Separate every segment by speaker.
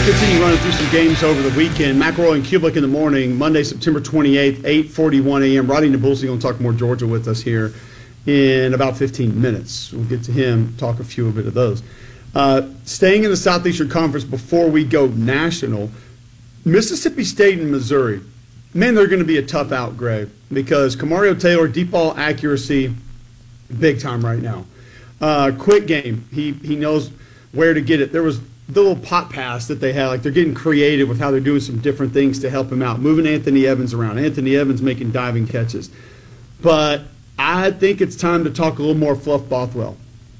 Speaker 1: Let's continue running through some games over the weekend. McElroy and Kublik in the morning, Monday, September 28th, 8:41 a.m. Roddy Nabulsi going to talk more Georgia with us here in about 15 minutes. We'll get to him, talk a few bit of those. Staying in the Southeastern Conference before we go national, Mississippi State and Missouri. Man, they're going to be a tough out, Greg, because Kamario Taylor, deep ball accuracy, big time right now. Quick game. He knows where to get it. There was the little pot pass that they had. Like, they're getting creative with how they're doing some different things to help him out. Moving Anthony Evans around. Anthony Evans making diving catches. But I think it's time to talk a little more Fluff Bothwell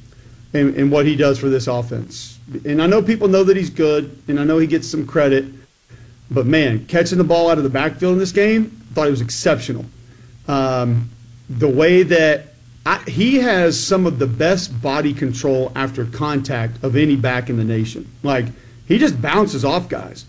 Speaker 1: and what he does for this offense. And I know people know that he's good, and I know he gets some credit. But, man, catching the ball out of the backfield in this game, I thought he was exceptional. The way that he has some of the best body control after contact of any back in the nation. Like, he just bounces off guys.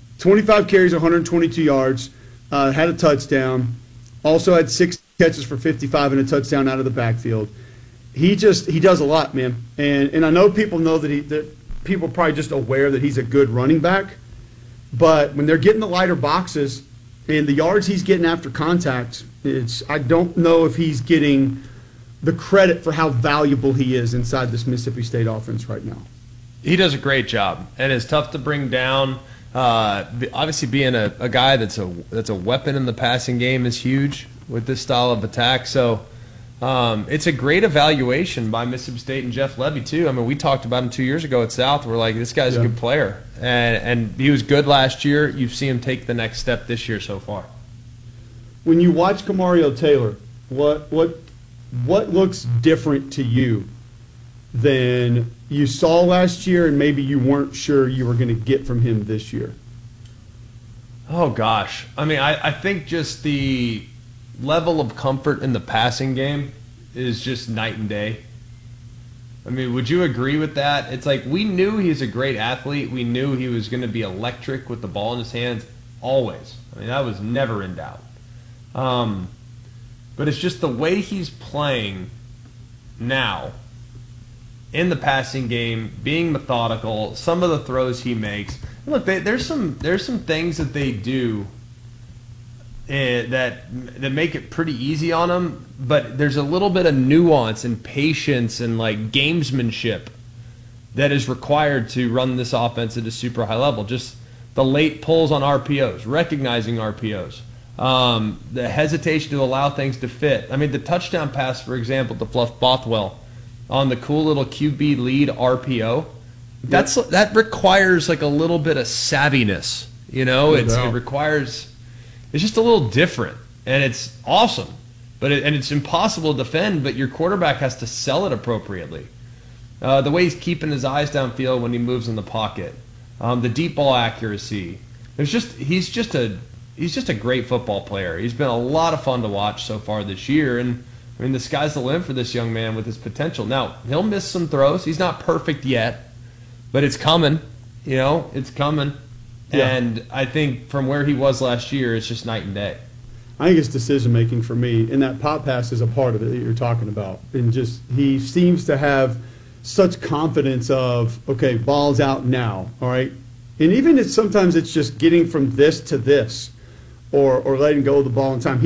Speaker 1: 25 carries, 122 yards, had a touchdown, also had 6 catches for 55 and a touchdown out of the backfield. He does a lot, man. And I know people know that people are probably just aware that he's a good running back. But when they're getting the lighter boxes and the yards he's getting after contact, I don't know if he's getting the credit for how valuable he is inside this Mississippi State offense right now.
Speaker 2: He does a great job, and it's tough to bring down. Obviously, being a guy that's a weapon in the passing game is huge with this style of attack. So it's a great evaluation by Mississippi State and Jeff Levy too. I mean, we talked about him 2 years ago at South. We're like, this guy's a good player, and he was good last year. You've seen him take the next step this year so far.
Speaker 1: When you watch Kamario Taylor, what looks different to you than you saw last year and maybe you weren't sure you were going to get from him this year?
Speaker 2: Oh, gosh. I mean, I think just the level of comfort in the passing game is just night and day. I mean, would you agree with that? It's like we knew he's a great athlete. We knew he was going to be electric with the ball in his hands always. I mean, that was never in doubt. But it's just the way he's playing now in the passing game, being methodical, some of the throws he makes. Look, there's some things that they do that make it pretty easy on him, but there's a little bit of nuance and patience and like gamesmanship that is required to run this offense at a super high level. Just the late pulls on RPOs, recognizing RPOs. The hesitation to allow things to fit. I mean, the touchdown pass, for example, to Fluff Bothwell on the cool little QB lead RPO, that requires like a little bit of savviness. You know, it requires. It's just a little different, and it's awesome, but it's impossible to defend. But your quarterback has to sell it appropriately. The way he's keeping his eyes downfield when he moves in the pocket, the deep ball accuracy. He's just a great football player. He's been a lot of fun to watch so far this year, and I mean the sky's the limit for this young man with his potential. Now he'll miss some throws. He's not perfect yet, but it's coming. You know, it's coming. Yeah. And I think from where he was last year, it's just night and day.
Speaker 1: I think it's decision making for me, and that pop pass is a part of it that you're talking about. And just he seems to have such confidence of, okay, ball's out now, all right. And even if sometimes it's just getting from this to this, or letting go of the ball in time.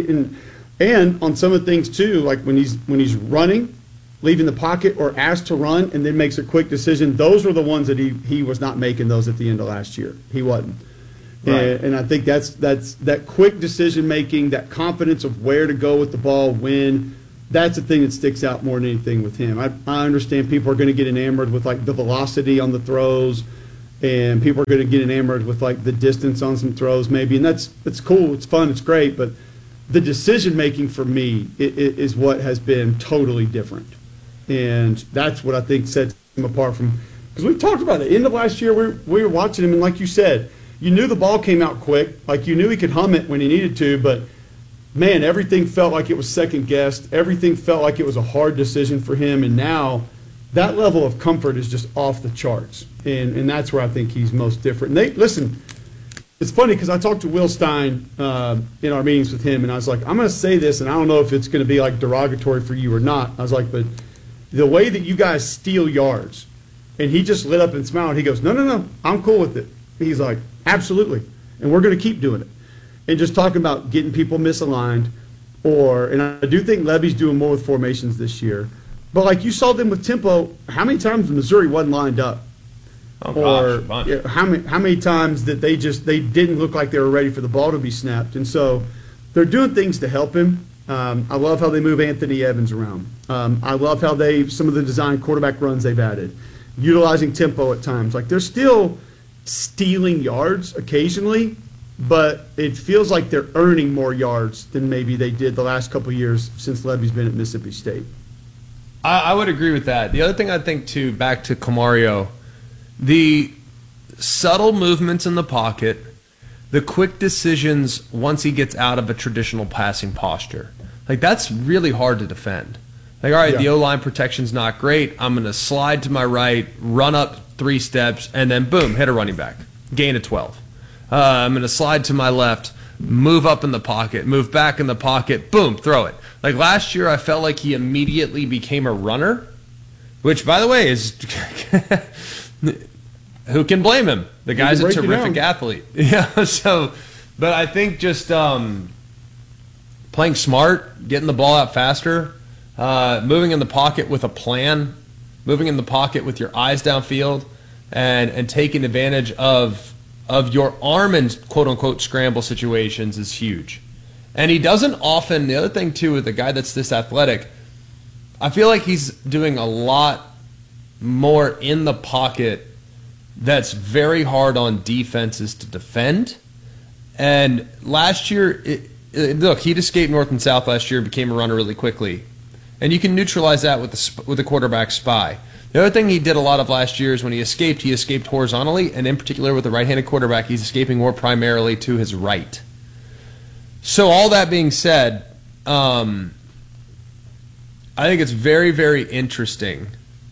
Speaker 1: And on some of the things too, like when he's running, leaving the pocket or asked to run and then makes a quick decision, those were the ones that he was not making those at the end of last year. He wasn't. Right. And I think that's that quick decision making, that confidence of where to go with the ball, when, that's the thing that sticks out more than anything with him. I understand people are going to get enamored with like the velocity on the throws, and people are going to get enamored with like the distance on some throws maybe, and it's cool, it's fun, it's great, but the decision making for me is what has been totally different, and that's what I think sets him apart from, because we talked about it end of last year, we were watching him, and like you said, you knew the ball came out quick, like you knew he could hum it when he needed to, but man, everything felt like it was second guessed, everything felt like it was a hard decision for him, and now that level of comfort is just off the charts. And that's where I think he's most different. And listen, it's funny because I talked to Will Stein in our meetings with him, and I was like, I'm going to say this, and I don't know if it's going to be like derogatory for you or not. I was like, but the way that you guys steal yards, and he just lit up and smiled. He goes, no, I'm cool with it. He's like, absolutely. And we're going to keep doing it. And just talking about getting people misaligned, and I do think Levy's doing more with formations this year. But like you saw them with tempo, how many times Missouri wasn't lined up?
Speaker 2: Oh, gosh,
Speaker 1: Yeah, how many times that they didn't look like they were ready for the ball to be snapped? And so they're doing things to help him. I love how they move Anthony Evans around. I love how some of the design quarterback runs they've added, utilizing tempo at times. Like they're still stealing yards occasionally, but it feels like they're earning more yards than maybe they did the last couple of years since Levy's been at Mississippi State.
Speaker 2: I would agree with that. The other thing I think, too, back to Camario, the subtle movements in the pocket, the quick decisions once he gets out of a traditional passing posture. Like, that's really hard to defend. Like, all right,
Speaker 1: Yeah.
Speaker 2: The O-line protection's not great. I'm going to slide to my right, run up 3 steps, and then, boom, hit a running back. Gain of 12. I'm going to slide to my left, move up in the pocket, move back in the pocket, boom, throw it. Like last year, I felt like he immediately became a runner, which, by the way, is who can blame him? The guy's a terrific athlete. Yeah. So, but I think just playing smart, getting the ball out faster, moving in the pocket with a plan, moving in the pocket with your eyes downfield, and taking advantage of your arm in quote unquote scramble situations is huge. And he doesn't often, the other thing too with a guy that's this athletic, I feel like he's doing a lot more in the pocket that's very hard on defenses to defend. And last year, look, he'd escaped North and South last year, became a runner really quickly. And you can neutralize that with the quarterback spy. The other thing he did a lot of last year is when he escaped horizontally, and in particular with the right-handed quarterback, he's escaping more primarily to his right. So all that being said, I think it's very, very interesting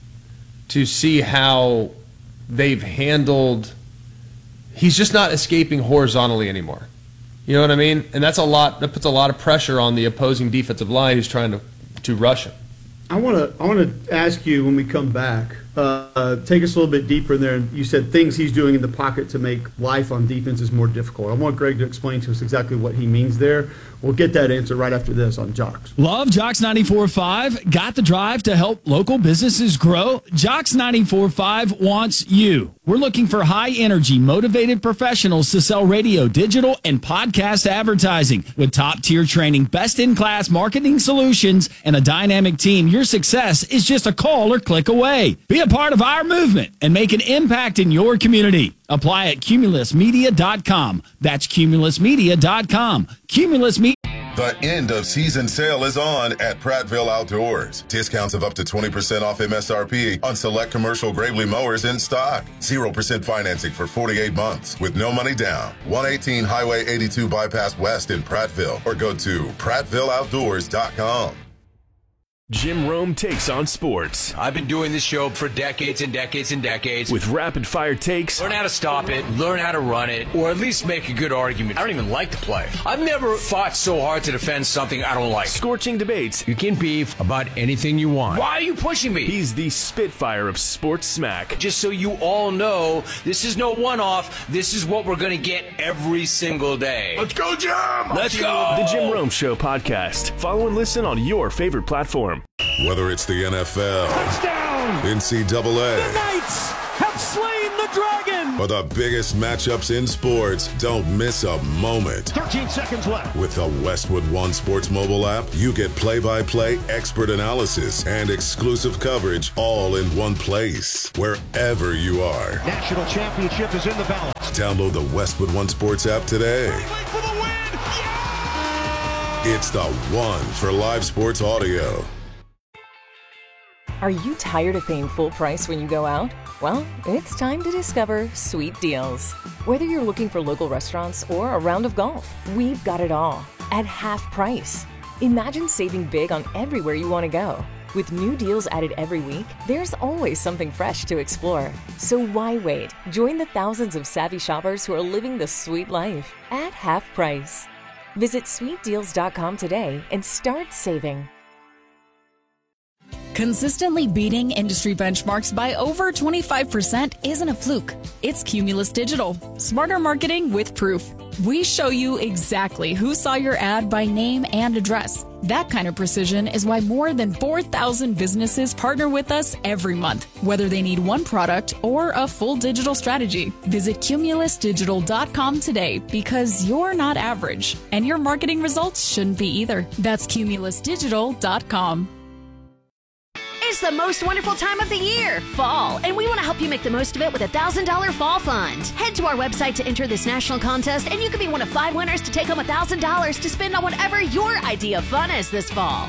Speaker 2: to see how they've handled. He's just not escaping horizontally anymore. You know what I mean? And that's a lot. That puts a lot of pressure on the opposing defensive line who's trying to rush him.
Speaker 1: I want to ask you when we come back, take us a little bit deeper in there. You said things he's doing in the pocket to make life on defense is more difficult. I want Greg to explain to us exactly what he means there. We'll get that answer right after this on Jocks.
Speaker 3: Love Jocks 94.5. Got the drive to help local businesses grow? Jocks 94.5 wants you. We're looking for high-energy, motivated professionals to sell radio, digital, and podcast advertising. With top-tier training, best-in-class marketing solutions, and a dynamic team, your success is just a call or click away. Be a part of our movement and make an impact in your community. Apply at cumulusmedia.com. That's cumulusmedia.com. Cumulus Media.
Speaker 4: The end of season sale is on at Prattville Outdoors. Discounts of up to 20% off MSRP on select commercial Gravely mowers in stock. 0% financing for 48 months with no money down. 118 Highway 82 Bypass West in Prattville, or go to PrattvilleOutdoors.com.
Speaker 5: Jim Rome takes on sports.
Speaker 6: I've been doing this show for decades and decades and decades.
Speaker 5: With rapid-fire takes.
Speaker 6: Learn how to stop it, learn how to run it, or at least make a good argument. I don't even like to play. I've never fought so hard to defend something I don't like.
Speaker 5: Scorching debates.
Speaker 6: You can beef about anything you want. Why are you pushing me?
Speaker 5: He's the Spitfire of sports smack.
Speaker 6: Just so you all know, this is no one-off. This is what we're going to get every single day.
Speaker 4: Let's go, Jim!
Speaker 6: Let's go!
Speaker 5: The Jim Rome Show podcast. Follow and listen on your favorite platform.
Speaker 4: Whether it's the NFL,
Speaker 7: Touchdown!
Speaker 4: NCAA,
Speaker 7: The Knights have slain the dragon!
Speaker 4: or the biggest matchups in sports, don't miss a moment.
Speaker 7: 13 seconds left.
Speaker 4: With the Westwood One Sports mobile app, you get play-by-play expert analysis and exclusive coverage all in one place, wherever you are.
Speaker 7: National championship is in the balance.
Speaker 4: Download the Westwood One Sports app today.
Speaker 7: For the win!
Speaker 4: It's the one for live sports audio.
Speaker 8: Are you tired of paying full price when you go out? Well, it's time to discover Sweet Deals. Whether you're looking for local restaurants or a round of golf, we've got it all at half price. Imagine saving big on everywhere you want to go. With new deals added every week, there's always something fresh to explore. So why wait? Join the thousands of savvy shoppers who are living the sweet life at half price. Visit sweetdeals.com today and start saving.
Speaker 9: Consistently beating industry benchmarks by over 25% isn't a fluke. It's Cumulus Digital. Smarter marketing with proof. We show you exactly who saw your ad by name and address. That kind of precision is why more than 4,000 businesses partner with us every month, whether they need one product or a full digital strategy. Visit cumulusdigital.com today because you're not average, and your marketing results shouldn't be either. That's cumulusdigital.com.
Speaker 10: It's the most wonderful time of the year, fall, and we want to help you make the most of it with a $1,000 fall fund. Head to our website to enter this national contest, and you could be one of 5 winners to take home $1,000 to spend on whatever your idea of fun is this fall.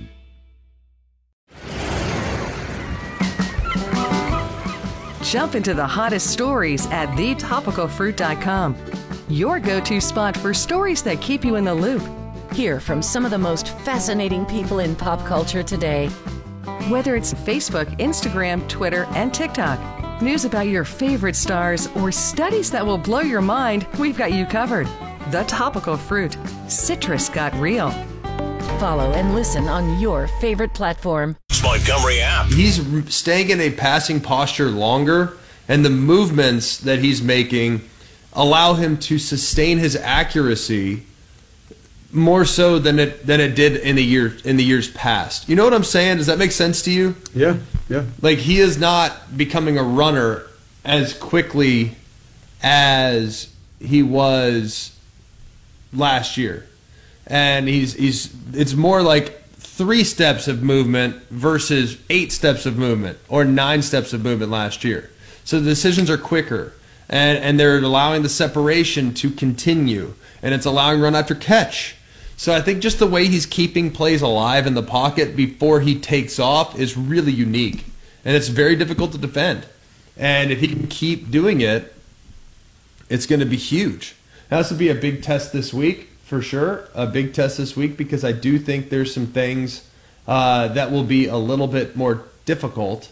Speaker 11: Jump into the hottest stories at thetopicalfruit.com. Your go-to spot for stories that keep you in the loop.
Speaker 8: Hear from some of the most fascinating people in pop culture today.
Speaker 11: Whether it's Facebook, Instagram, Twitter, and TikTok, news about your favorite stars, or studies that will blow your mind, we've got you covered. The Topical Fruit. Citrus got real.
Speaker 8: Follow and listen on your favorite platform.
Speaker 5: Montgomery app.
Speaker 2: He's staying in a passing posture longer, and the movements that he's making allow him to sustain his accuracy more so than it did in the years past. You know what I'm saying? Does that make sense to you?
Speaker 1: Yeah.
Speaker 2: Like, he is not becoming a runner as quickly as he was last year. And it's more like 3 steps of movement versus 8 steps of movement or 9 steps of movement last year. So the decisions are quicker, and they're allowing the separation to continue, and it's allowing run after catch. So I think just the way he's keeping plays alive in the pocket before he takes off is really unique. And it's very difficult to defend. And if he can keep doing it, it's going to be huge. Now, this will be a big test this week, for sure. A big test this week because I do think there's some things that will be a little bit more difficult.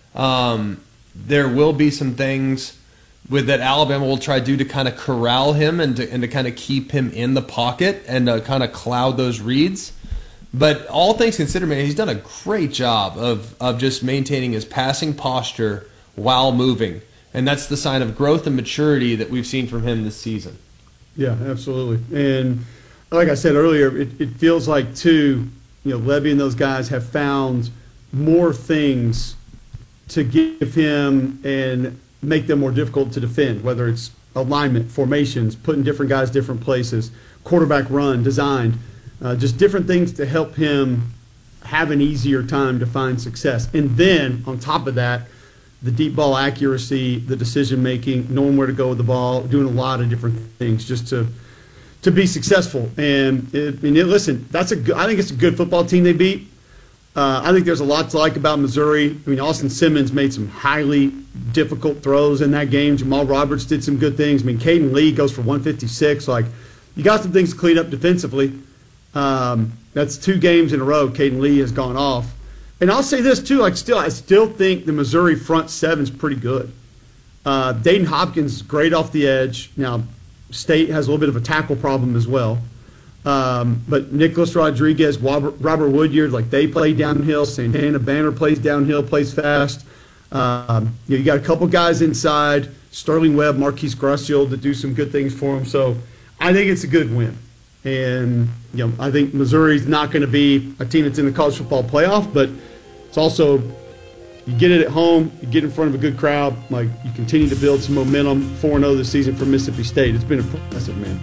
Speaker 2: There will be some things with that Alabama will try to do to kind of corral him and to kind of keep him in the pocket and kind of cloud those reads. But all things considered, man, he's done a great job of just maintaining his passing posture while moving. And that's the sign of growth and maturity that we've seen from him this season.
Speaker 1: Yeah, absolutely. And like I said earlier, it feels like, too, Levy and those guys have found more things to give him and make them more difficult to defend, whether it's alignment, formations, putting different guys different places, quarterback run, designed, just different things to help him have an easier time to find success. And then, on top of that, the deep ball accuracy, the decision-making, knowing where to go with the ball, doing a lot of different things just to be successful. And listen, I think it's a good football team they beat. I think there's a lot to like about Missouri. I mean, Austin Simmons made some highly difficult throws in that game. Jamal Roberts did some good things. I mean, Caden Lee goes for 156. Like, you got some things to clean up defensively. That's 2 games in a row Caden Lee has gone off. And I'll say this, too. I still think the Missouri front seven's pretty good. Dayton Hopkins is great off the edge. Now, State has a little bit of a tackle problem as well. But Nicholas Rodriguez, Robert Woodyard, like, they play downhill. Santana Banner plays downhill, plays fast. You got a couple guys inside, Sterling Webb, Marquise Graciol, that do some good things for him. So I think it's a good win. And, I think Missouri's not going to be a team that's in the college football playoff, but it's also, you get it at home, you get in front of a good crowd, like, you continue to build some momentum. 4-0 this season for Mississippi State. It's been impressive, man.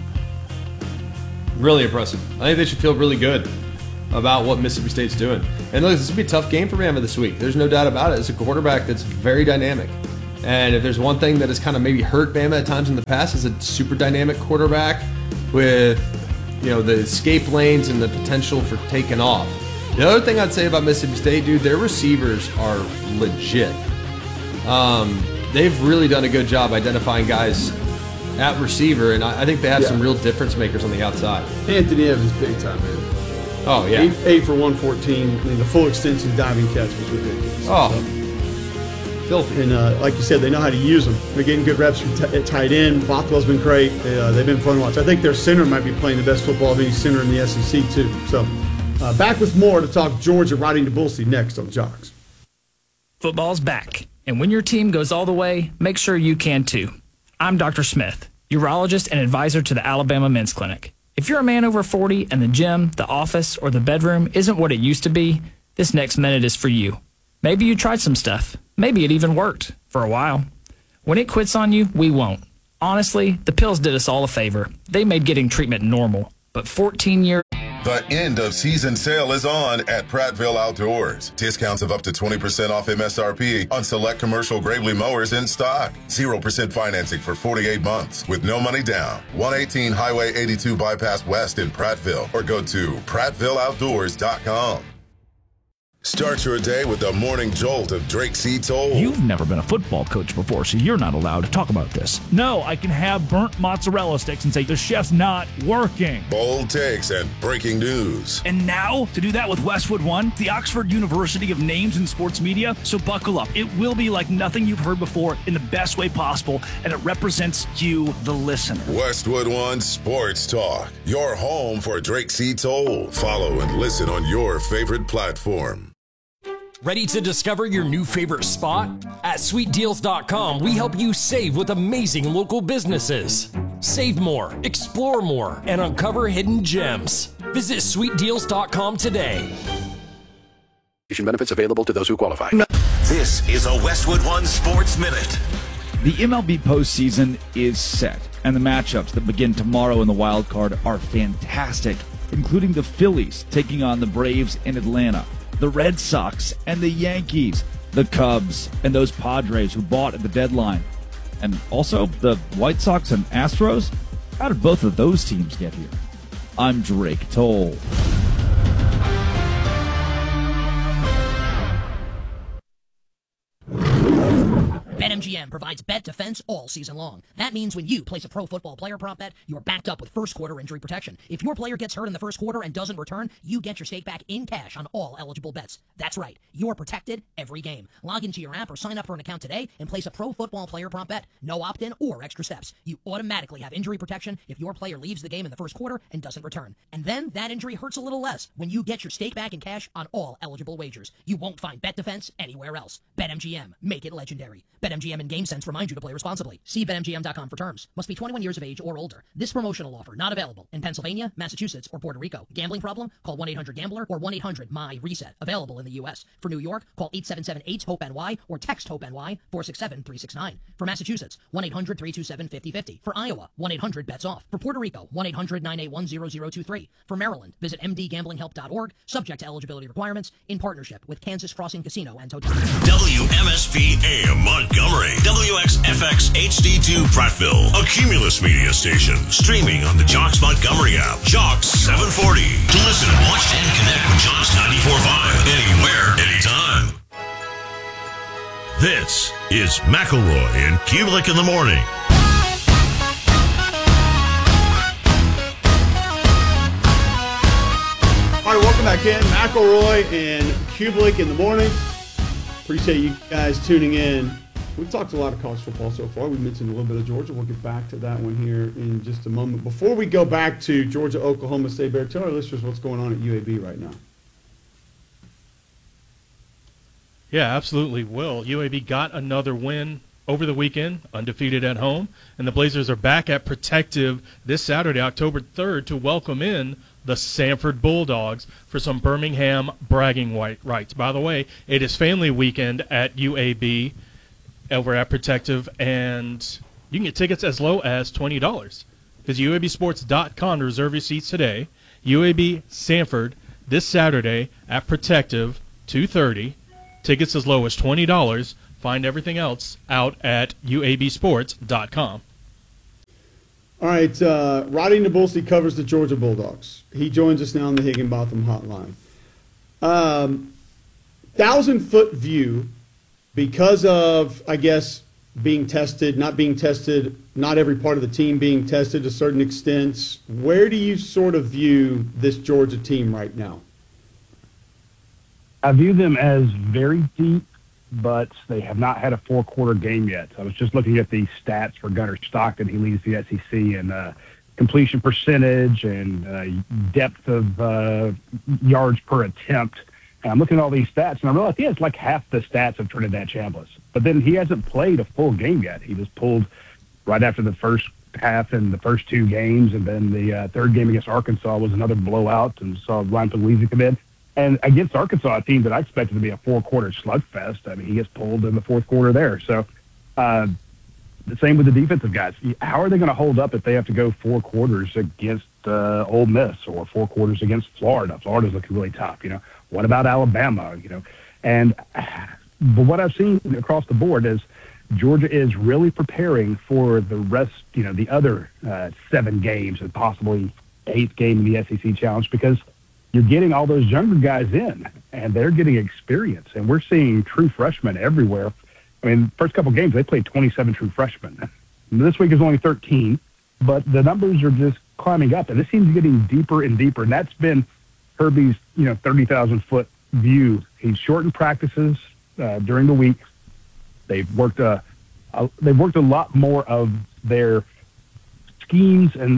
Speaker 2: Really impressive. I think they should feel really good about what Mississippi State's doing. And look, this will be a tough game for Bama this week. There's no doubt about it. It's a quarterback that's very dynamic. And if there's one thing that has kind of maybe hurt Bama at times in the past, is a super dynamic quarterback with, the escape lanes and the potential for taking off. The other thing I'd say about Mississippi State, dude, their receivers are legit. They've really done a good job identifying guys at receiver, and I think they have some real difference makers on the outside.
Speaker 1: Anthony Evans, big time, man.
Speaker 2: Oh, yeah.
Speaker 1: 8 for 114. I mean, the full extension diving catch was ridiculous.
Speaker 2: Oh, filthy.
Speaker 1: And like you said, they know how to use them. They're getting good reps at tight end. Bothwell's been great. They've been fun to watch. I think their center might be playing the best football of any center in the SEC, too. So Back with more to talk Georgia riding to Bullseye next on Jocks.
Speaker 12: Football's back, and when your team goes all the way, make sure you can too. I'm Dr. Smith, urologist and advisor to the Alabama Men's Clinic. If you're a man over 40 and the gym, the office, or the bedroom isn't what it used to be, this next minute is for you. Maybe you tried some stuff. Maybe it even worked for a while. When it quits on you, we won't. Honestly, the pills did us all a favor. They made getting treatment normal. But 14 years...
Speaker 4: The end of season sale is on at Prattville Outdoors. Discounts of up to 20% off MSRP on select commercial Gravely mowers in stock. 0% financing for 48 months with no money down. 118 Highway 82 Bypass West in Prattville, or go to PrattvilleOutdoors.com. Start your day with the morning jolt of Drake C. Toll.
Speaker 13: You've never been a football coach before, so you're not allowed to talk about this. No, I can have burnt mozzarella sticks and say the chef's not working.
Speaker 4: Bold takes and breaking news.
Speaker 13: And now, to do that with Westwood One, the Oxford University of Names in Sports Media, so buckle up. It will be like nothing you've heard before in the best way possible, and it represents you, the listener.
Speaker 4: Westwood One Sports Talk, your home for Drake C. Toll. Follow and listen on your favorite platform.
Speaker 14: Ready to discover your new favorite spot? At SweetDeals.com, we help you save with amazing local businesses. Save more, explore more, and uncover hidden gems. Visit SweetDeals.com today.
Speaker 15: Benefits available to those who qualify.
Speaker 16: This is a Westwood One Sports Minute.
Speaker 3: The MLB postseason is set, and the matchups that begin tomorrow in the wild card are fantastic, including the Phillies taking on the Braves in Atlanta, the Red Sox and the Yankees, the Cubs and those Padres who bought at the deadline, and also the White Sox and Astros. How did both of those teams get here? I'm Drake Toll.
Speaker 17: BetMGM provides bet defense all season long. That means when you place a pro football player prop bet, you're backed up with first quarter injury protection. If your player gets hurt in the first quarter and doesn't return, you get your stake back in cash on all eligible bets. That's right, you're protected every game. Log into your app or sign up for an account today and place a pro football player prop bet. No opt-in or extra steps. You automatically have injury protection if your player leaves the game in the first quarter and doesn't return. And then that injury hurts a little less when you get your stake back in cash on all eligible wagers. You won't find bet defense anywhere else. BetMGM, make it legendary. BetMGM and GameSense remind you to play responsibly. See BetMGM.com for terms. Must be 21 years of age or older. This promotional offer not available in Pennsylvania, Massachusetts, or Puerto Rico. Gambling problem? Call 1-800-GAMBLER or 1-800-MY-RESET. Available in the U.S. For New York, call 877-8-HOPE-NY or text HOPE-NY 467-369. For Massachusetts, 1-800-327-5050. For Iowa, 1-800-BETS-OFF. For Puerto Rico, 1-800-981-0023. For Maryland, visit mdgamblinghelp.org. Subject to eligibility requirements. In partnership with Kansas Crossing Casino and Hotel.
Speaker 16: WMSP AM Montgomery. WXFX HD2 Prattville. A Cumulus media station. Streaming on the Jocks Montgomery app. Jocks 740. To listen, watch, and connect with Jocks 94.5. Anywhere, anytime. This is McElroy and Kubelik in the morning.
Speaker 1: All right, welcome back in. McElroy and Kubelik in the morning. Appreciate you guys tuning in. We've talked a lot of college football so far. We mentioned a little bit of Georgia. We'll get back to that one here in just a moment. Before we go back to Georgia, Oklahoma State Bear, tell our listeners what's going on at UAB right now.
Speaker 18: Yeah, absolutely will. UAB got another win over the weekend, undefeated at home, and the Blazers are back at Protective this Saturday, October 3rd, to welcome in the Sanford Bulldogs for some Birmingham bragging rights. By the way, it is family weekend at UAB over at Protective, and you can get tickets as low as $20. Visit UABsports.com to reserve your seats today. UAB Sanford this Saturday at Protective, 2:30. Tickets as low as $20. Find everything else out at UABsports.com.
Speaker 1: All right, Roddy Nabulsi covers the Georgia Bulldogs. He joins us now on the Higginbotham Hotline. 1,000-foot view, because of, I guess, being tested, not being tested, not every part of the team being tested to certain extents. Where do you sort of view this Georgia team right now?
Speaker 19: I view them as very deep, but they have not had a four-quarter game yet. I was just looking at the stats for Gunnar Stockton. He leads the SEC in completion percentage and depth of yards per attempt. And I'm looking at all these stats, and I realize he has like half the stats of Trinidad Chambliss. But then he hasn't played a full game yet. He was pulled right after the first half in the first 2 games, and then the third game against Arkansas was another blowout, and saw Ryan Puglisi come in. And against Arkansas, a team that I expected to be a 4-quarter slugfest, I mean, he gets pulled in the fourth quarter there. So the same with the defensive guys. How are they going to hold up if they have to go 4 quarters against Ole Miss or 4 quarters against Florida? Florida's looking really tough, you know. What about Alabama, you know? And but what I've seen across the board is Georgia is really preparing for the rest, you know, the other 7 games and possibly 8th game in the SEC Challenge, because you're getting all those younger guys in, and they're getting experience. And we're seeing true freshmen everywhere. I mean, first couple games, they played 27 true freshmen. This week is only 13, but the numbers are just climbing up, and this team's getting deeper and deeper. And that's been Kirby's, you know, 30,000-foot view. He's shortened practices during the week. They've worked a lot more of their schemes and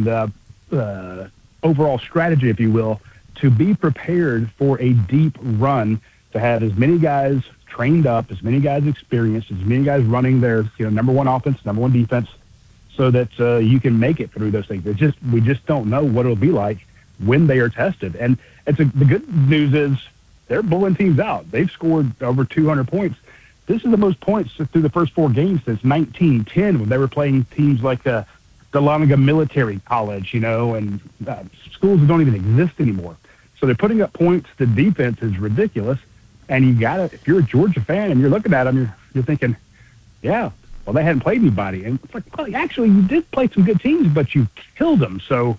Speaker 19: overall strategy, if you will, to be prepared for a deep run, to have as many guys trained up, as many guys experienced, as many guys running their, you know, number 1 offense, number 1 defense, so that you can make it through those things. We just don't know what it'll be like when they are tested. And the good news is they're blowing teams out. They've scored over 200 points. This is the most points through the first 4 games since 1910, when they were playing teams like Dahlonega Military College, you know, and schools that don't even exist anymore. So they're putting up points. The defense is ridiculous. And you got to, if you're a Georgia fan and you're looking at them, you're thinking, yeah, well, they hadn't played anybody. And it's like, well, actually, you did play some good teams, but you killed them. So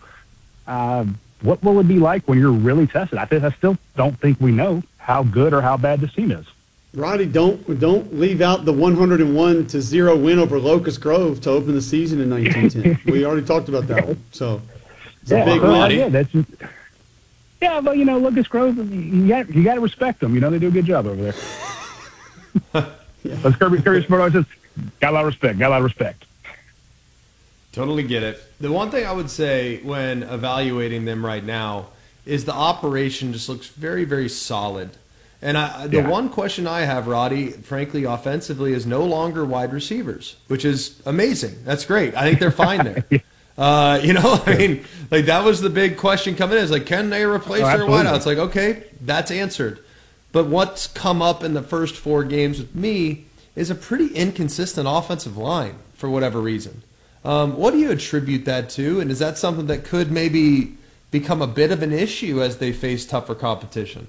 Speaker 19: what will it be like when you're really tested? I still don't think we know how good or how bad this team is.
Speaker 1: Roddy, don't leave out the 101-0 win over Locust Grove to open the season in 1910. We already talked about that one. So it's a big win. Yeah, but, you know, Locust Grove, you got to respect them. You know, they do a good job over there. As Kirby Smart always says, got a lot of respect.
Speaker 2: Totally get it. The one thing I would say when evaluating them right now is the operation just looks very, very solid. And the one question I have, Roddy, frankly, offensively, is no longer wide receivers, which is amazing. That's great. I think they're fine there. You know, I mean, like, that was the big question coming in. Is like, can they replace their wideouts? Like, okay, that's answered. But what's come up in the first 4 games with me is a pretty inconsistent offensive line for whatever reason. What do you attribute that to? And is that something that could maybe become a bit of an issue as they face tougher competition?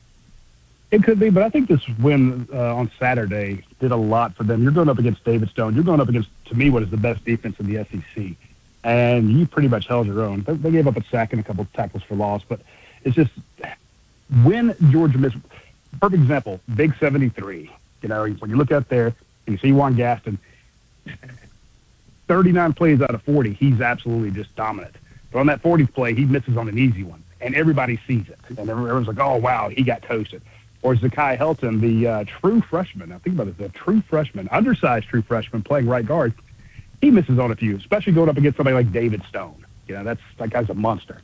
Speaker 19: It could be, but I think this win on Saturday did a lot for them. You're going up against David Stone. You're going up against, to me, what is the best defense in the SEC. And you pretty much held your own. They gave up a sack and a couple of tackles for loss, but it's just when Georgia missed. Perfect example, Big 73. You know, when you look up there and you see Juan Gaston, 39 plays out of 40, he's absolutely just dominant. But on that 40th play, he misses on an easy one, and everybody sees it. And everyone's like, oh, wow, he got toasted. Or Zakai Helton, the true freshman, now think about it, the true freshman, undersized true freshman playing right guard, he misses on a few, especially going up against somebody like David Stone. You know, that guy's a monster.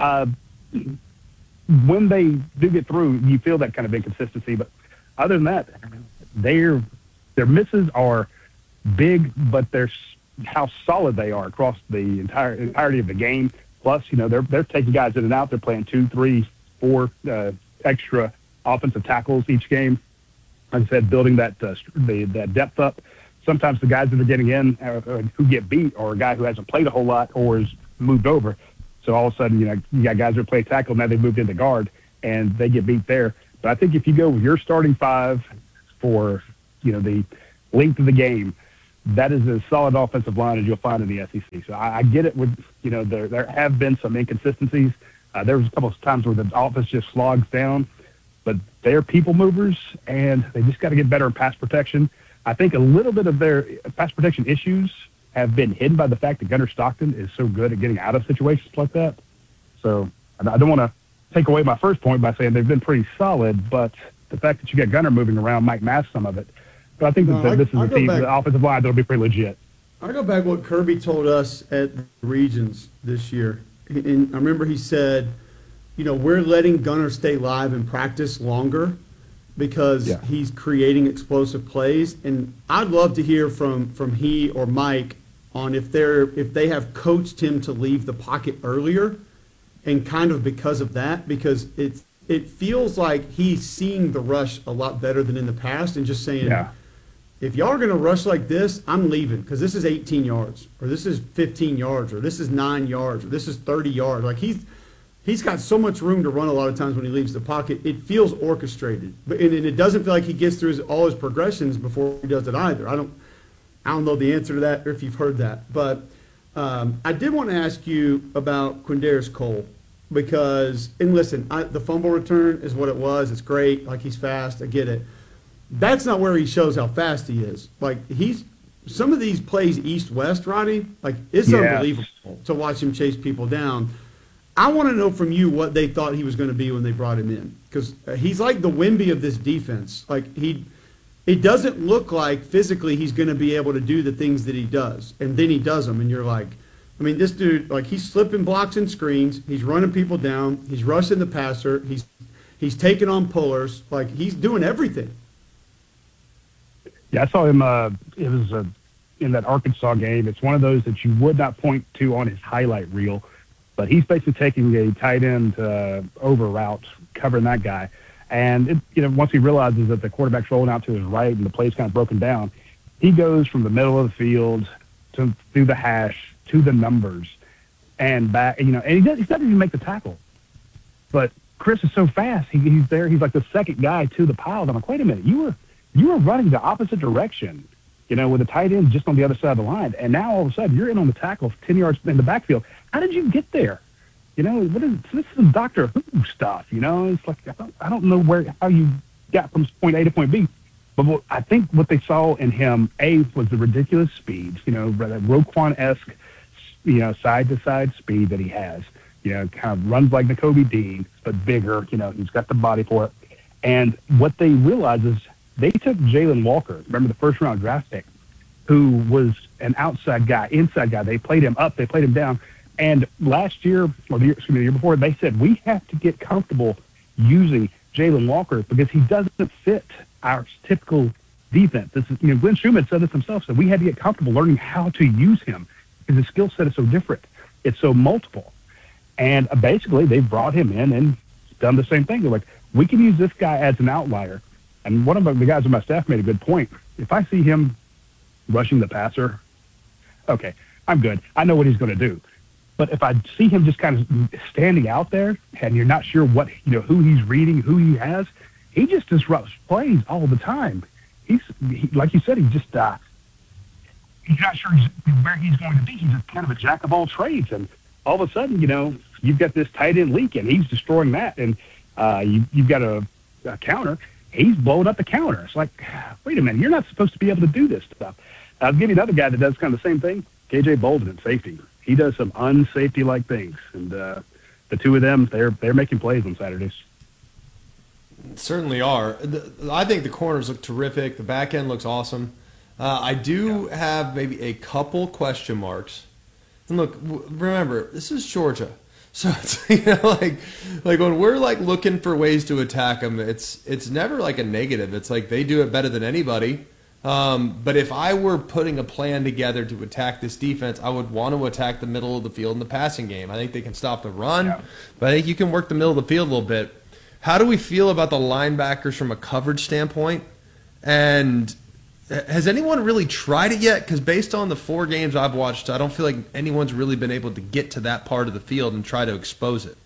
Speaker 19: When they do get through, you feel that kind of inconsistency. But other than that, their misses are big, but they're how solid they are across the entirety of the game. Plus, you know, they're taking guys in and out. They're playing 2, 3, 4 extra offensive tackles each game. Like I said, building that depth up. Sometimes the guys that are getting in who get beat are a guy who hasn't played a whole lot or is moved over. So all of a sudden, you know, you got guys who play tackle, now they've moved into guard, and they get beat there. But I think if you go with your starting 5 for, you know, the length of the game, that is as solid offensive line as you'll find in the SEC. So I get it with, you know, there have been some inconsistencies. There was a couple of times where the offense just slogs down, but they're people movers, and they just got to get better in pass protection. I think a little bit of their pass protection issues have been hidden by the fact that Gunnar Stockton is so good at getting out of situations like that. So I don't want to take away my first point by saying they've been pretty solid, but the fact that you got Gunnar moving around might mask some of it. But I think this is a team, the offensive line, that'll be pretty legit.
Speaker 1: I go back what Kirby told us at the Regions this year. And I remember he said, we're letting Gunnar stay live and practice longer because he's creating explosive plays. And I'd love to hear from he or Mike on if they have coached him to leave the pocket earlier, and kind of because of that, because it feels like he's seeing the rush a lot better than in the past, and just saying, if y'all are going to rush like this, I'm leaving, because this is 18 yards, or this is 15 yards, or this is 9 yards, or this is 30 yards. Like he's got so much room to run a lot of times when he leaves the pocket. It feels orchestrated, and it doesn't feel like he gets through all his progressions before he does it either. I don't know the answer to that, or if you've heard that, but I did want to ask you about Quindarius Cole, because, and listen, the fumble return is what it was. It's great. Like, he's fast. I get it. That's not where he shows how fast he is. Like, some of these plays east-west, Roddy, like, it's unbelievable to watch him chase people down. I want to know from you what they thought he was going to be when they brought him in, because he's like the Wemby of this defense. Like, it doesn't look like physically he's going to be able to do the things that he does, and then he does them, and you're like, I mean, this dude, like, he's slipping blocks and screens, he's running people down, he's rushing the passer, he's taking on pullers, like, he's doing everything.
Speaker 19: Yeah, I saw him. It was in that Arkansas game. It's one of those that you would not point to on his highlight reel, but he's basically taking a tight end over route, covering that guy. And once he realizes that the quarterback's rolling out to his right and the play's kind of broken down, he goes from the middle of the field through the hash to the numbers and back. And he doesn't even make the tackle, but Chris is so fast. He's there. He's like the second guy to the pile. I'm like, wait a minute, you were running the opposite direction, with the tight end just on the other side of the line. And now all of a sudden you're in on the tackle 10 yards in the backfield. How did you get there? This is some Doctor Who stuff, It's like, I don't know how you got from point A to point B. But I think what they saw in him, was the ridiculous speed, that Roquan-esque, side-to-side speed that he has. Kind of runs like Nakobe Dean, but bigger. He's got the body for it. And what they realized is they took Jalen Walker, remember the first-round draft pick, who was an outside guy, inside guy. They played him up, they played him down. And last year, or the year before, they said, we have to get comfortable using Jalen Walker because he doesn't fit our typical defense. This is, Glenn Schumann said this himself, so we had to get comfortable learning how to use him because his skill set is so different. It's so multiple. And basically, they brought him in and done the same thing. They're like, we can use this guy as an outlier. And one of the guys on my staff made a good point. If I see him rushing the passer, okay, I'm good. I know what he's going to do. But if I see him just kind of standing out there and you're not sure what, who he's reading, who he has, he just disrupts plays all the time. He like you said, he's just, he's not sure where he's going to be. He's just kind of a jack of all trades. And all of a sudden, you've got this tight end leak and he's destroying that. And you've got a counter. He's blowing up the counter. It's like, wait a minute, you're not supposed to be able to do this stuff. I'll give you another guy that does kind of the same thing, KJ Bolden at safety. He does some unsafety-like things, and the two of them, they're making plays on Saturdays.
Speaker 2: Certainly are. I think the corners look terrific. The back end looks awesome. I do have maybe a couple question marks. And look, remember, this is Georgia. So it's, like when we're like looking for ways to attack them, it's never like a negative. It's like they do it better than anybody. But if I were putting a plan together to attack this defense, I would want to attack the middle of the field in the passing game. I think they can stop the run, but I think you can work the middle of the field a little bit. How do we feel about the linebackers from a coverage standpoint? And has anyone really tried it yet? Because based on the 4 games I've watched, I don't feel like anyone's really been able to get to that part of the field and try to expose it.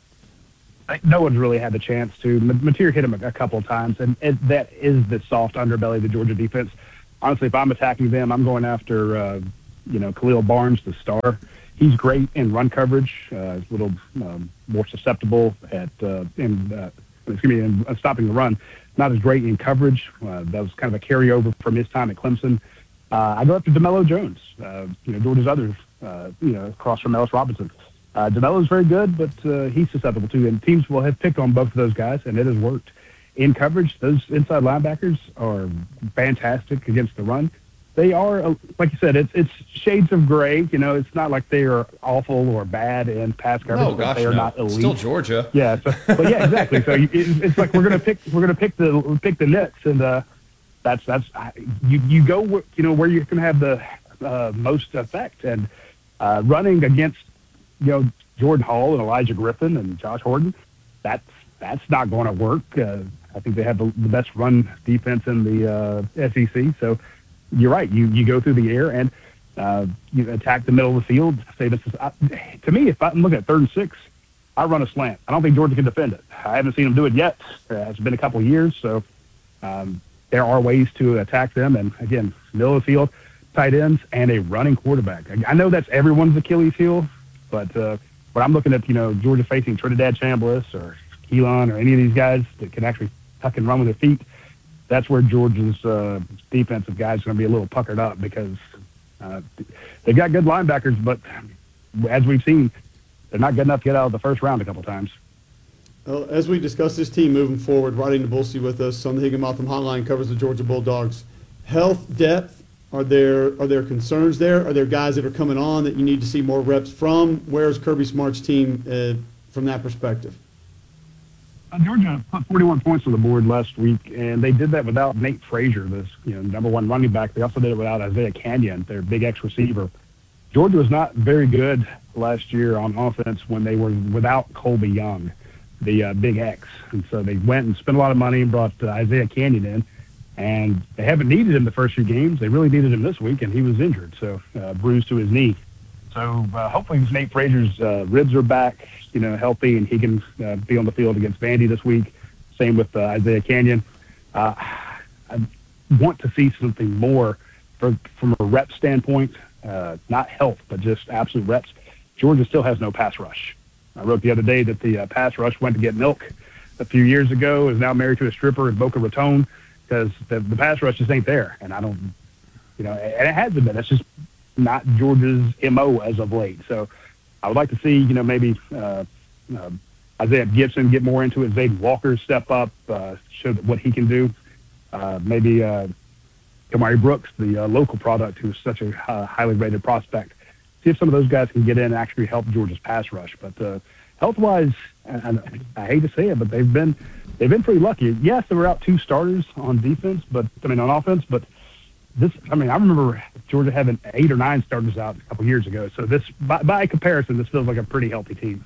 Speaker 19: No one's really had the chance to. Mateer hit him a couple of times, and that is the soft underbelly of the Georgia defense. Honestly, if I'm attacking them, I'm going after, Khalil Barnes, the star. He's great in run coverage. He's a little more susceptible in stopping the run. Not as great in coverage. That was kind of a carryover from his time at Clemson. I go after DeMello Jones, Georgia's other, across from Ellis Robinson. DeMello's very good, but he's susceptible too. And teams will have picked on both of those guys, and it has worked. In coverage, those inside linebackers are fantastic against the run. they are, like you said, it's shades of gray. You know, it's not like they are awful or bad in pass coverage.
Speaker 2: No, gosh,
Speaker 19: they are
Speaker 2: no.
Speaker 19: not elite.
Speaker 2: Still Georgia.
Speaker 19: Yeah, but yeah, exactly. So it's like we're gonna pick the nits, and you go where you're gonna have the most effect, and running against Jordan Hall and Elijah Griffin and Josh Horton, that's not going to work. I think they have the best run defense in the SEC. So you're right. You go through the air and you attack the middle of the field. Say this is to me. If I'm looking at 3rd and 6, I run a slant. I don't think Georgia can defend it. I haven't seen them do it yet. It's been a couple of years, so there are ways to attack them. And again, middle of the field, tight ends, and a running quarterback. I know that's everyone's Achilles heel, but when I'm looking at Georgia facing Trinidad Chambliss or Keelan or any of these guys that can actually tuck and run with their feet, that's where Georgia's defensive guys are going to be a little puckered up because they've got good linebackers, but as we've seen, they're not good enough to get out of the first round a couple times.
Speaker 1: Well, as we discuss this team moving forward, Roddy Nabulsi with us on the Higginbotham Hotline covers the Georgia Bulldogs. Health, depth, are there concerns there? Are there guys that are coming on that you need to see more reps from? Where's Kirby Smart's team from that perspective?
Speaker 19: Georgia put 41 points on the board last week, and they did that without Nate Frazier, this number one running back. They also did it without Isaiah Canyon, their big X receiver. Georgia was not very good last year on offense when they were without Colby Young, the big X. And so they went and spent a lot of money and brought Isaiah Canyon in, and they haven't needed him the first few games. They really needed him this week, and he was injured, so bruised to his knee. So hopefully Nate Frazier's ribs are back, healthy, and he can be on the field against Vandy this week. Same with Isaiah Canyon. I want to see something more from a rep standpoint, not health, but just absolute reps. Georgia still has no pass rush. I wrote the other day that the pass rush went to get milk a few years ago, is now married to a stripper in Boca Raton because the pass rush just ain't there. And I don't, and it hasn't been. It's just not Georgia's MO as of late. So I would like to see, maybe Isaiah Gibson get more into it. Zayden Walker step up, show what he can do. Maybe Kamari Brooks, the local product, who's such a highly rated prospect. See if some of those guys can get in and actually help Georgia's pass rush. But health-wise, and I hate to say it, but they've been pretty lucky. Yes, they were out 2 starters on defense, on offense, but I remember Georgia having 8 or 9 starters out a couple years ago. So this, by comparison, this feels like a pretty healthy team.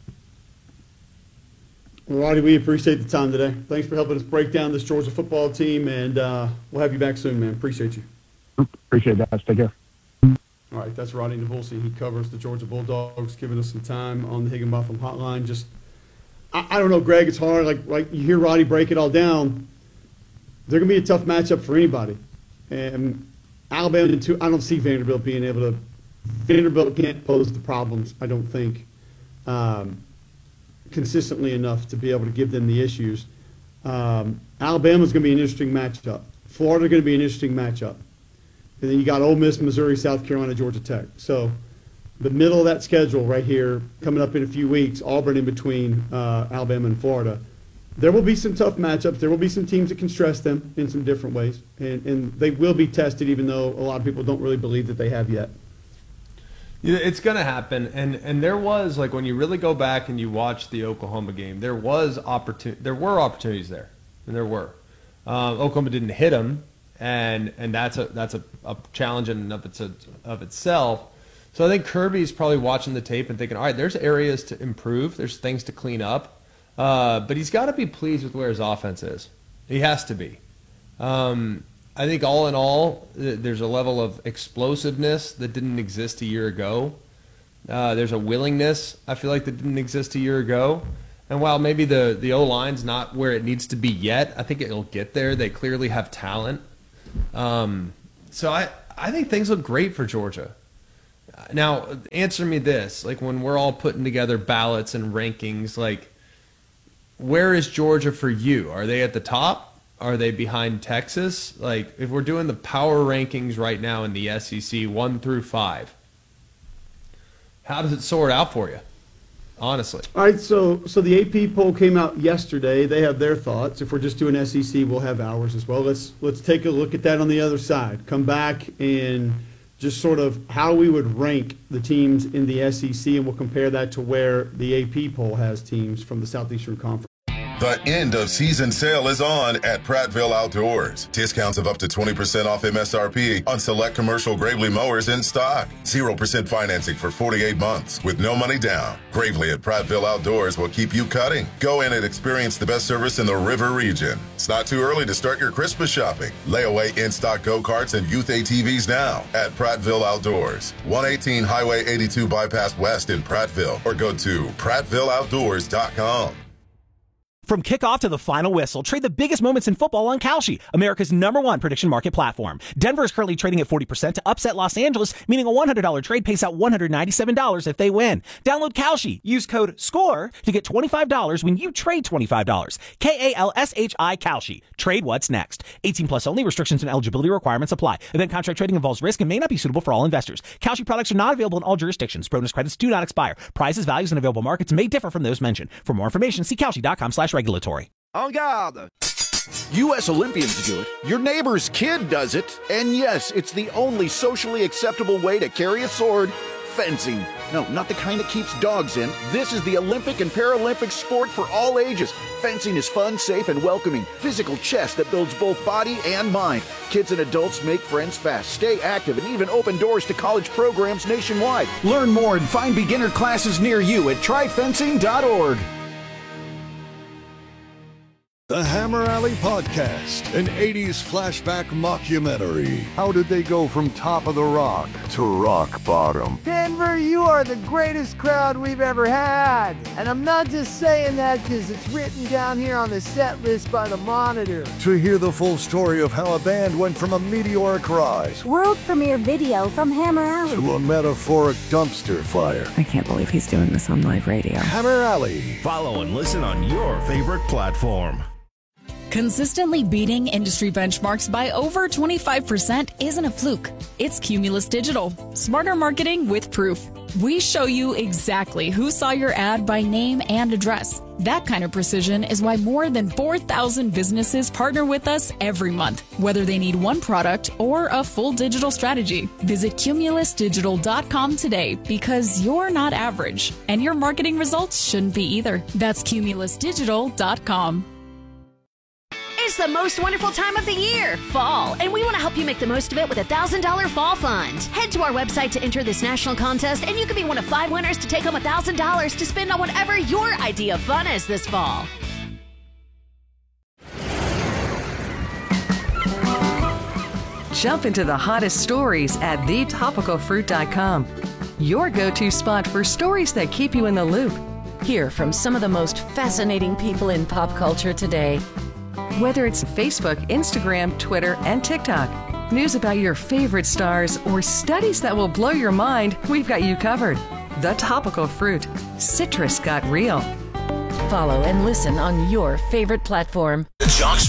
Speaker 1: Well, Roddy, we appreciate the time today. Thanks for helping us break down this Georgia football team, and we'll have you back soon, man. Appreciate you.
Speaker 19: Appreciate it, guys. Take care.
Speaker 1: All right, that's Roddy Nabulsi. He covers the Georgia Bulldogs, giving us some time on the Higginbotham Hotline. Just, I don't know, Greg, it's hard. Like you hear Roddy break it all down. They're going to be a tough matchup for anybody. And Alabama, I don't see Vanderbilt being able to. Vanderbilt can't pose the problems, I don't think, consistently enough to be able to give them the issues. Alabama's going to be an interesting matchup. Florida's going to be an interesting matchup. And then you got Ole Miss, Missouri, South Carolina, Georgia Tech. So the middle of that schedule right here, coming up in a few weeks, Auburn in between Alabama and Florida. There will be some tough matchups. There will be some teams that can stress them in some different ways. And they will be tested, even though a lot of people don't really believe that they have yet.
Speaker 2: It's going to happen. And there was, when you really go back and you watch the Oklahoma game, there were opportunities there. And there were. Oklahoma didn't hit them. And that's a challenge in and of itself. So I think Kirby's probably watching the tape and thinking, all right, there's areas to improve. There's things to clean up. But he's got to be pleased with where his offense is. He has to be. I think all in all, there's a level of explosiveness that didn't exist a year ago. There's a willingness, I feel like, that didn't exist a year ago. And while maybe the O-line's not where it needs to be yet, I think it'll get there. They clearly have talent. So I think things look great for Georgia. Now, answer me this. When we're all putting together ballots and rankings, where is Georgia for you? Are they at the top? Are they behind Texas? If we're doing the power rankings right now in the SEC 1 through 5, how does it sort out for you? honestly.
Speaker 1: All right, so the AP poll came out yesterday. They have their thoughts. If we're just doing SEC, we'll have ours as well. Let's take a look at that on the other side. Come back and just sort of how we would rank the teams in the SEC, and we'll compare that to where the AP poll has teams from the Southeastern Conference.
Speaker 4: The end of season sale is on at Prattville Outdoors. Discounts of up to 20% off MSRP on select commercial Gravely mowers in stock. 0% financing for 48 months with no money down. Gravely at Prattville Outdoors will keep you cutting. Go in and experience the best service in the river region. It's not too early to start your Christmas shopping. Layaway in-stock go-karts and youth ATVs now at Prattville Outdoors. 118 Highway 82 Bypass West in Prattville, or go to prattvilleoutdoors.com.
Speaker 20: From kickoff to the final whistle, trade the biggest moments in football on Kalshi, America's #1 prediction market platform. Denver is currently trading at 40% to upset Los Angeles, meaning a $100 trade pays out $197 if they win. Download Kalshi. Use code SCORE to get $25 when you trade $25. KALSHI Kalshi. Trade what's next. 18 plus only. Restrictions and eligibility requirements apply. Event contract trading involves risk and may not be suitable for all investors. Kalshi products are not available in all jurisdictions. Bonus credits do not expire. Prices, values, and available markets may differ from those mentioned. For more information, see Kalshi.com/regulatory.
Speaker 21: En garde! U.S. Olympians do it. Your neighbor's kid does it. And yes, it's the only socially acceptable way to carry a sword. Fencing. No, not the kind that keeps dogs in. This is the Olympic and Paralympic sport for all ages. Fencing is fun, safe, and welcoming. Physical chess that builds both body and mind. Kids and adults make friends fast, stay active, and even open doors to college programs nationwide. Learn more and find beginner classes near you at tryfencing.org.
Speaker 22: The Hammer Alley Podcast, an 80s flashback mockumentary. How did they go from top of the rock to rock bottom?
Speaker 23: Denver, you are the greatest crowd we've ever had. And I'm not just saying that because it's written down here on the set list by the Monitor.
Speaker 22: To hear the full story of how a band went from a meteoric rise,
Speaker 24: world premiere video from Hammer Alley,
Speaker 22: to a metaphoric dumpster fire.
Speaker 25: I can't believe he's doing this on live radio.
Speaker 22: Hammer Alley.
Speaker 5: Follow and listen on your favorite platform.
Speaker 9: Consistently beating industry benchmarks by over 25% isn't a fluke. It's Cumulus Digital. Smarter marketing with proof. We show you exactly who saw your ad by name and address. That kind of precision is why more than 4,000 businesses partner with us every month, whether they need one product or a full digital strategy. Visit cumulusdigital.com today because you're not average, and your marketing results shouldn't be either. That's cumulusdigital.com.
Speaker 10: It's the most wonderful time of the year, fall, and we want to help you make the most of it with a $1,000 fall fund. Head to our website to enter this national contest, and you could be one of 5 winners to take home $1,000 to spend on whatever your idea of fun is this fall.
Speaker 11: Jump into the hottest stories at thetopicalfruit.com. Your go-to spot for stories that keep you in the loop.
Speaker 8: Hear from some of the most fascinating people in pop culture today.
Speaker 11: Whether it's Facebook, Instagram, Twitter, and TikTok, news about your favorite stars, or studies that will blow your mind, we've got you covered. The Topical Fruit. Citrus got real.
Speaker 8: Follow and listen on your favorite platform.
Speaker 16: The Jocks